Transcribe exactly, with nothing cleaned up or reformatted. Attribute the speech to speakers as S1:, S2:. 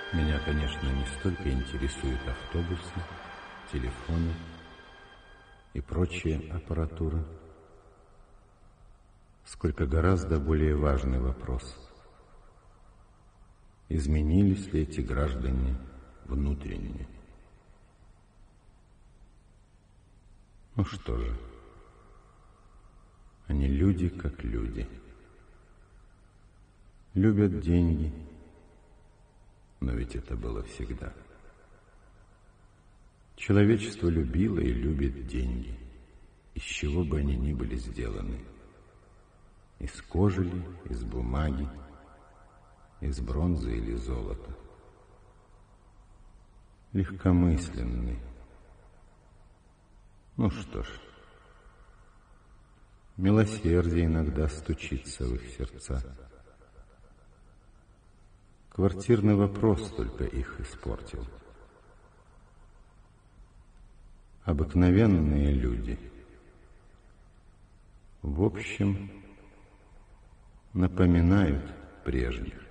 S1: Меня, конечно, не столько интересуют автобусы, телефоны и прочая аппаратура, сколько гораздо более важный вопрос. Изменились ли эти граждане внутренне? Ну что же, они люди как люди. Любят деньги, но ведь это было всегда. Человечество любило и любит деньги, из чего бы они ни были сделаны. Из кожи ли, из бумаги, из бронзы или золота. Легкомысленны. Ну что ж, милосердие иногда стучится в их сердца. Квартирный вопрос только их испортил. Обыкновенные люди, в общем, напоминают прежних.